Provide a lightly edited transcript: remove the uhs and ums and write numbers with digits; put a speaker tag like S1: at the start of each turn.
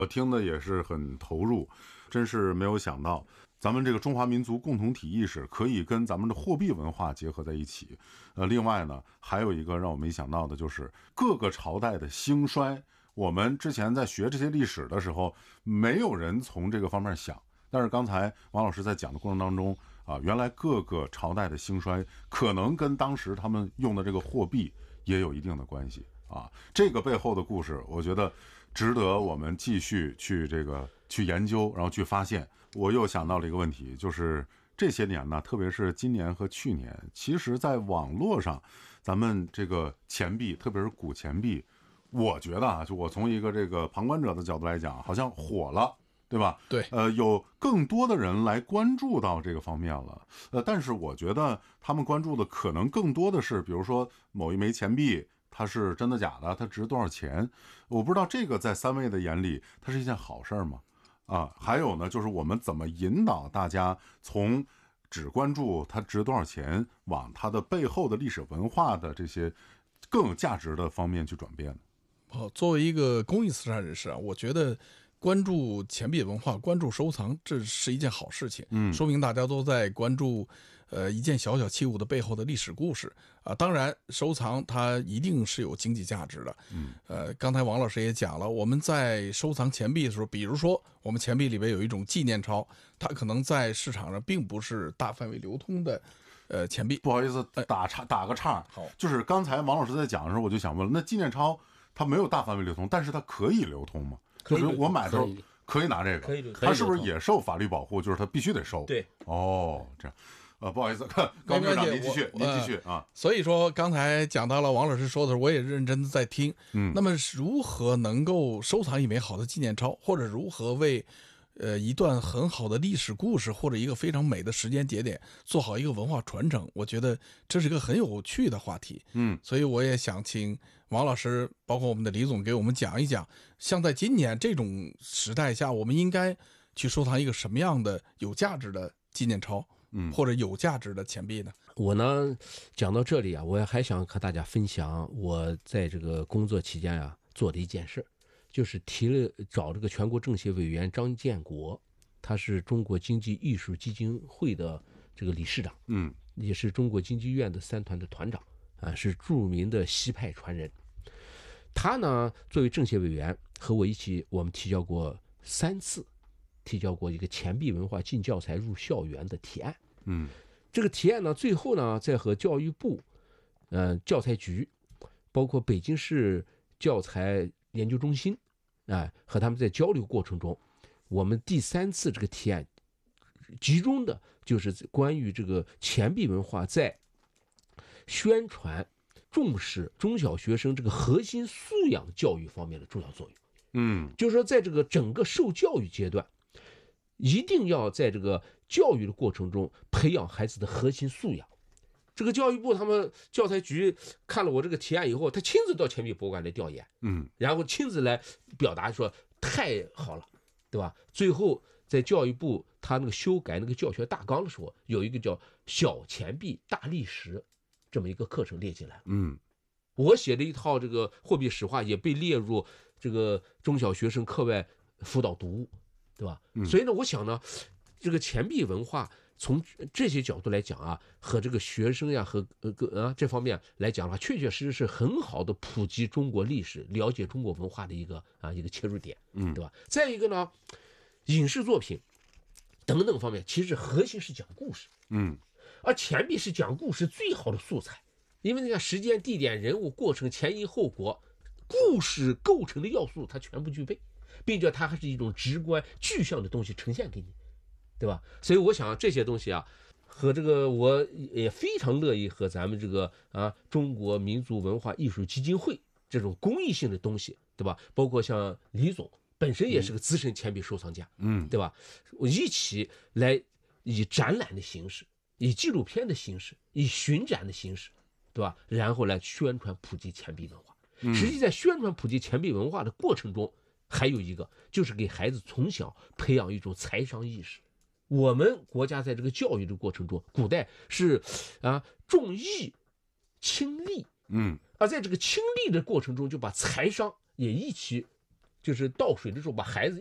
S1: 我听的也是很投入，真是没有想到咱们这个中华民族共同体意识可以跟咱们的货币文化结合在一起。另外呢，还有一个让我没想到的就是各个朝代的兴衰。我们之前在学这些历史的时候，没有人从这个方面想。但是刚才王老师在讲的过程当中啊，原来各个朝代的兴衰可能跟当时他们用的这个货币也有一定的关系啊。这个背后的故事，我觉得值得我们继续去研究，然后去发现。我又想到了一个问题，就是这些年呢，特别是今年和去年，其实在网络上，咱们这个钱币，特别是古钱币，我觉得啊，就我从一个这个旁观者的角度来讲，好像火了。对吧？
S2: 对，
S1: 有更多的人来关注到这个方面了。但是我觉得他们关注的可能更多的是，比如说某一枚钱币，它是真的假的，它值多少钱？我不知道这个在三位的眼里，它是一件好事吗？还有呢，就是我们怎么引导大家从只关注它值多少钱，往它的背后的历史文化的这些更有价值的方面去转变呢？
S2: 作为一个公益慈善人士啊，我觉得关注钱币文化、关注收藏，这是一件好事情。说明大家都在关注，一件小小器物的背后的历史故事啊。当然，收藏它一定是有经济价值的。刚才王老师也讲了，我们在收藏钱币的时候，比如说我们钱币里边有一种纪念钞，它可能在市场上并不是大范围流通的。钱币。
S1: 不好意思，打个岔。
S2: 好，
S1: 就是刚才王老师在讲的时候，我就想问了，那纪念钞它没有大范围流通，但是它可以流通吗？就是我买的时候可以拿这个，它是不是也受法律保护？就是它必须得收。
S3: 对，
S1: 哦，这样，不好意思，高局长您继续啊。
S2: 所以说刚才讲到了王老师说的时候，我也认真的在听。那么如何能够收藏一枚好的纪念钞，或者如何为一段很好的历史故事或者一个非常美的时间节点做好一个文化传承，我觉得这是一个很有趣的话题。所以我也想请王老师包括我们的李总给我们讲一讲，像在今年这种时代下，我们应该去收藏一个什么样的有价值的纪念钞，或者有价值的钱币呢？
S3: 我呢讲到这里啊，我还想和大家分享我在这个工作期间啊做的一件事，就是找这个全国政协委员张建国，他是中国经济艺术基金会的这个理事长，也是中国经济院的3团的团长啊，是著名的西派传人。他呢作为政协委员和我一起，我们提交过3次，提交过一个钱币文化进教材入校园的提案。这个提案呢，最后呢再和教育部、教材局，包括北京市教材研究中心，和他们在交流过程中，我们第3次这个提案集中的就是关于这个钱币文化在宣传重视中小学生这个核心素养教育方面的重要作用。就是说在这个整个受教育阶段，一定要在这个教育的过程中培养孩子的核心素养。这个教育部他们教材局看了我这个提案以后，他亲自到钱币博物馆来调研，然后亲自来表达说太好了，对吧？最后在教育部他那个修改那个教学大纲的时候，有一个叫小钱币大历史这么一个课程列进来了。我写的一套这个货币史话也被列入这个中小学生课外辅导读物，对吧？所以呢，我想呢，这个钱币文化从这些角度来讲啊，和这个学生呀和这方面来讲的话，确确实实是很好的普及中国历史、了解中国文化的一个切入点，对吧？再一个呢，影视作品等等方面，其实核心是讲故事，而钱币是讲故事最好的素材，因为你看时间、地点、人物、过程、前因后果，故事构成的要素它全部具备，并且它还是一种直观具象的东西呈现给你，对吧？所以我想这些东西啊，和这个我也非常乐意和咱们这个中国民族文化艺术基金会这种公益性的东西，对吧？包括像李总本身也是个资深钱币收藏家，对吧？我一起来以展览的形式，以纪录片的形式，以巡展的形式，对吧？然后来宣传普及钱币文化。实际在宣传普及钱币文化的过程中，还有一个就是给孩子从小培养一种财商意识。我们国家在这个教育的过程中，古代是重义轻利，而在这个轻利的过程中，就把财商也一起就是倒水的时候把孩子